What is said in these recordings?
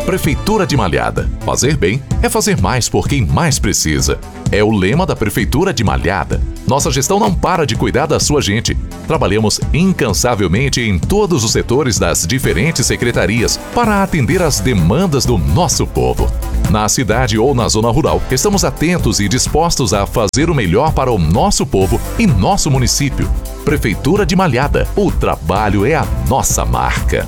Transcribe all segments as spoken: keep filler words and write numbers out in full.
Prefeitura de Malhada. Fazer bem é fazer mais por quem mais precisa. É o lema da Prefeitura de Malhada. Nossa gestão não para de cuidar da sua gente. Trabalhamos incansavelmente em todos os setores das diferentes secretarias para atender às demandas do nosso povo. Na cidade ou na zona rural, estamos atentos e dispostos a fazer o melhor para o nosso povo e nosso município. Prefeitura de Malhada. O trabalho é a nossa marca.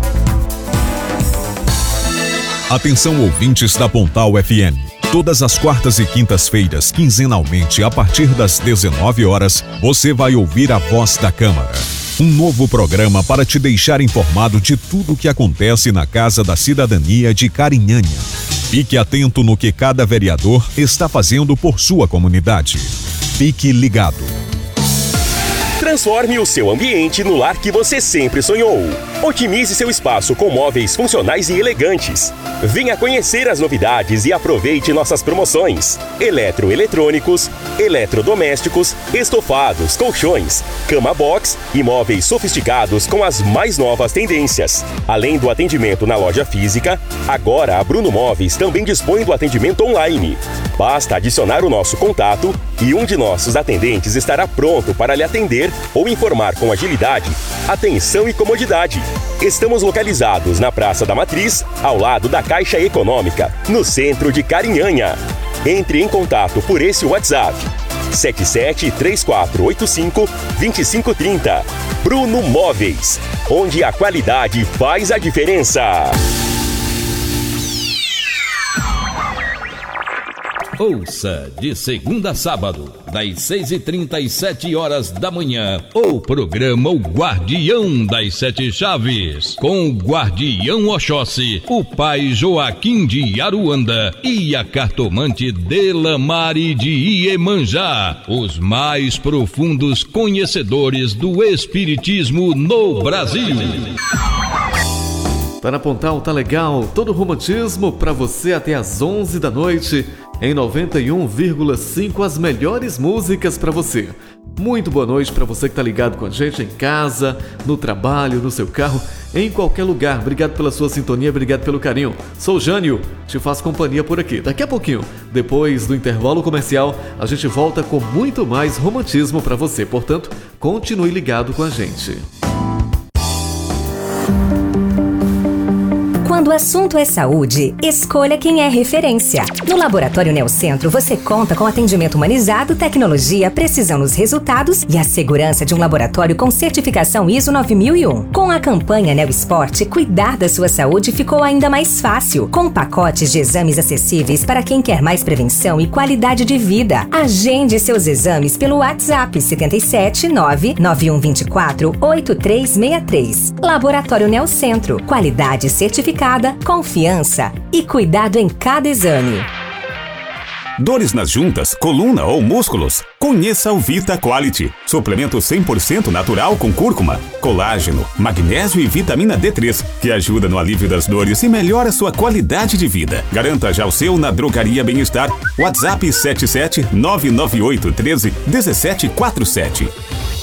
Atenção, ouvintes da Pontal F M. Todas as quartas e quintas-feiras, quinzenalmente, a partir das dezenove horas, você vai ouvir a Voz da Câmara. Um novo programa para te deixar informado de tudo o que acontece na Casa da Cidadania de Carinhanha. Fique atento no que cada vereador está fazendo por sua comunidade. Fique ligado. Transforme o seu ambiente no lar que você sempre sonhou. Otimize seu espaço com móveis funcionais e elegantes. Venha conhecer as novidades e aproveite nossas promoções. Eletroeletrônicos, eletrodomésticos, estofados, colchões, cama box e móveis sofisticados com as mais novas tendências. Além do atendimento na loja física, agora a Bruno Móveis também dispõe do atendimento online. Basta adicionar o nosso contato e um de nossos atendentes estará pronto para lhe atender ou informar com agilidade, atenção e comodidade. Estamos localizados na Praça da Matriz, ao lado da Caixa Econômica, no centro de Carinhanha. Entre em contato por esse WhatsApp, sete sete três quatro oito cinco dois cinco três zero. Bruno Móveis, onde a qualidade faz a diferença. Ouça de segunda a sábado, das seis e trinta e sete horas da manhã, o programa O Guardião das Sete Chaves, com o Guardião Oxóssi, o pai Joaquim de Aruanda e a cartomante Delamare de Iemanjá, os mais profundos conhecedores do espiritismo no Brasil. Tá na Pontal, tá legal, todo o romantismo pra você até às onze da noite. Em noventa e um vírgula cinco, as melhores músicas para você. Muito boa noite para você que tá ligado com a gente em casa, no trabalho, no seu carro, em qualquer lugar. Obrigado pela sua sintonia, obrigado pelo carinho. Sou o Jânio, te faço companhia por aqui. Daqui a pouquinho, depois do intervalo comercial, a gente volta com muito mais romantismo para você. Portanto, continue ligado com a gente. Quando o assunto é saúde, escolha quem é referência. No Laboratório Neocentro, você conta com atendimento humanizado, tecnologia, precisão nos resultados e a segurança de um laboratório com certificação I S O nove mil e um. Com a campanha Neosport, cuidar da sua saúde ficou ainda mais fácil, com pacotes de exames acessíveis para quem quer mais prevenção e qualidade de vida. Agende seus exames pelo WhatsApp sete sete nove nove um dois quatro oito três seis três. Laboratório Neocentro, qualidade certificada, confiança e cuidado em cada exame. Dores nas juntas, coluna ou músculos? Conheça o Vita Quality. Suplemento cem por cento natural com cúrcuma, colágeno, magnésio e vitamina D três, que ajuda no alívio das dores e melhora sua qualidade de vida. Garanta já o seu na Drogaria Bem-Estar. WhatsApp sete sete nove nove oito um três um sete quatro sete.